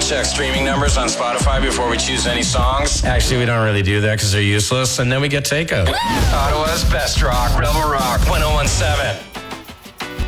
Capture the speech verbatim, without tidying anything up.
check streaming numbers on Spotify before we choose any songs. Actually, we don't really do that because they're useless, and then we get takeout. Ottawa's best rock, Rebel Rock, one oh one seven.